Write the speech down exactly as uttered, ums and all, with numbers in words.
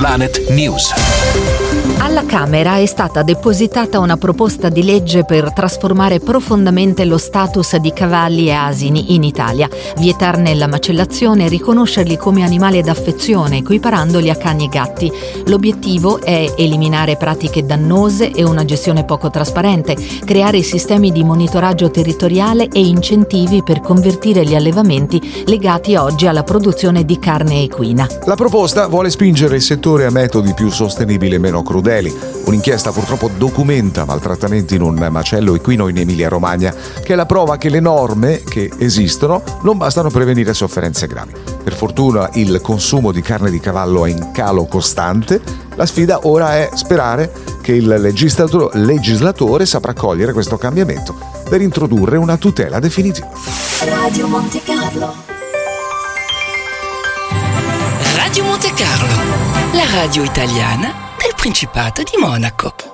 Planet News. Alla Camera è stata depositata una proposta di legge per trasformare profondamente lo status di cavalli e asini in Italia, vietarne la macellazione e riconoscerli come animali d'affezione, equiparandoli a cani e gatti. L'obiettivo è eliminare pratiche dannose e una gestione poco trasparente, creare sistemi di monitoraggio territoriale e incentivi per convertire gli allevamenti legati oggi alla produzione di carne equina. La proposta vuole spingere il settore a metodi più sostenibili e meno crudeli. Un'inchiesta purtroppo documenta maltrattamenti in un macello equino in Emilia-Romagna, che è la prova che le norme che esistono non bastano a prevenire sofferenze gravi. Per fortuna il consumo di carne di cavallo è in calo costante. La sfida ora è sperare che il legislatore, legislatore saprà cogliere questo cambiamento per introdurre una tutela definitiva. Radio Monte Carlo. Radio Monte Carlo, la radio italiana del Principato di Monaco.